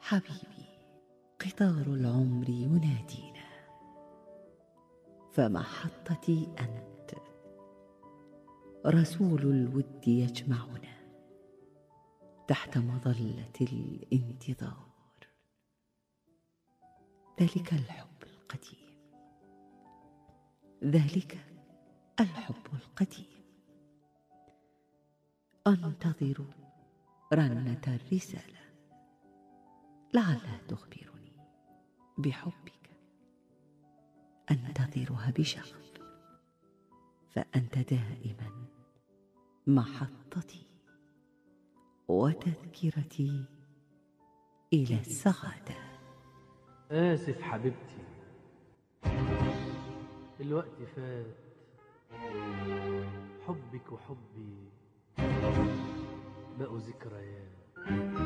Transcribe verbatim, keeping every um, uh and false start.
حبيبي، قطار العمر ينادينا، فمحطتي أنت، رسول الود يجمعنا تحت مظلة الانتظار. ذلك الحب القديم، ذلك الحب القديم. أنتظر رنة الرسالة لعلها تخبرني بحبك، أنتظرها بشغف، فأنت دائما محطتي وتذكرتي إلى السعادة. آسف حبيبتي، الوقت فات، حبك وحبي بقوا ذكريات.